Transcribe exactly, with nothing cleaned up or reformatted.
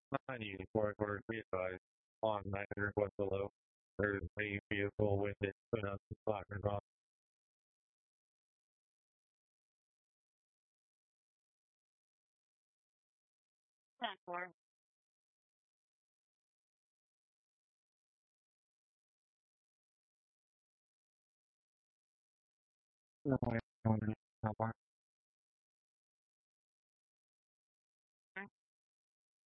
nine eighty-four for be advised. On nine hundred west below, there's a vehicle with it put up the blockers off. ten four. No way. How far?